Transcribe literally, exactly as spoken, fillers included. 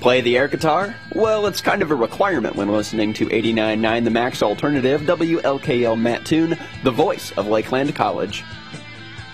Play the air guitar? Well, it's kind of a requirement when listening to eighty-nine point nine The Max Alternative, W L K L Mattoon, the voice of Lakeland College.